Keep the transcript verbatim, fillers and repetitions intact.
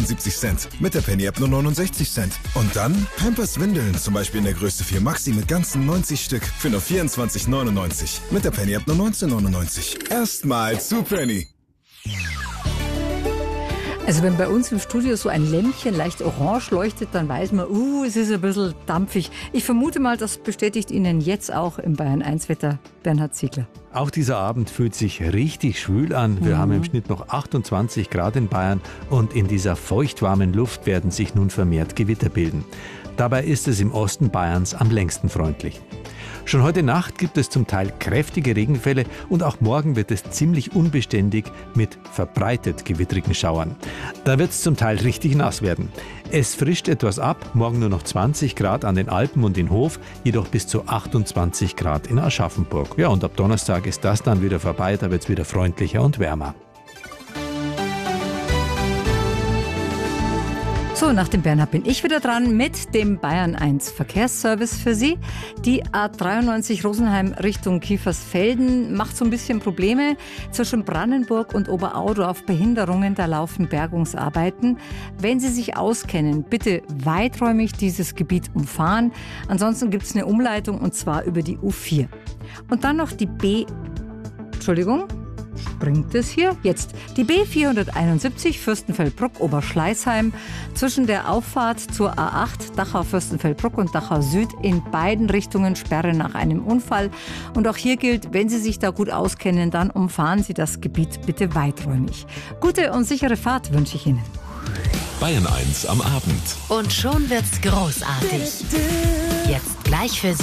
neunundsiebzig Cent. Mit der Penny-App nur neunundsechzig Cent. Und dann Pampers Windeln, zum Beispiel in der Größe vier Maxi mit ganzen neunzig Stück für nur vierundzwanzig neunundneunzig. Mit der Penny-App nur neunzehn neunundneunzig. Erstmal zu Penny. Also wenn bei uns im Studio so ein Lämpchen leicht orange leuchtet, dann weiß man, uh, es ist ein bisschen dampfig. Ich vermute mal, das bestätigt Ihnen jetzt auch im Bayern eins Wetter Bernhard Ziegler. Auch dieser Abend fühlt sich richtig schwül an. Wir Mhm. haben im Schnitt noch achtundzwanzig Grad in Bayern und in dieser feuchtwarmen Luft werden sich nun vermehrt Gewitter bilden. Dabei ist es im Osten Bayerns am längsten freundlich. Schon heute Nacht gibt es zum Teil kräftige Regenfälle und auch morgen wird es ziemlich unbeständig mit verbreitet gewittrigen Schauern. Da wird es zum Teil richtig nass werden. Es frischt etwas ab, morgen nur noch zwanzig Grad an den Alpen und in Hof, jedoch bis zu achtundzwanzig Grad in Aschaffenburg. Ja, und ab Donnerstag ist das dann wieder vorbei, da wird es wieder freundlicher und wärmer. So, nach dem Bernhard bin ich wieder dran mit dem Bayern eins Verkehrsservice für Sie. Die A dreiundneunzig Rosenheim Richtung Kiefersfelden macht so ein bisschen Probleme. Zwischen Brandenburg und Oberaudorf Behinderungen, da laufen Bergungsarbeiten. Wenn Sie sich auskennen, bitte weiträumig dieses Gebiet umfahren. Ansonsten gibt es eine Umleitung und zwar über die U vier. Und dann noch die B... Entschuldigung. Bringt es hier? Jetzt die B vierhunderteinundsiebzig Fürstenfeldbruck Oberschleißheim zwischen der Auffahrt zur A acht Dachau-Fürstenfeldbruck und Dachau Süd in beiden Richtungen Sperre nach einem Unfall. Und auch hier gilt, wenn Sie sich da gut auskennen, dann umfahren Sie das Gebiet bitte weiträumig. Gute und sichere Fahrt wünsche ich Ihnen. Bayern eins am Abend. Und schon wird's großartig. Jetzt gleich für Sie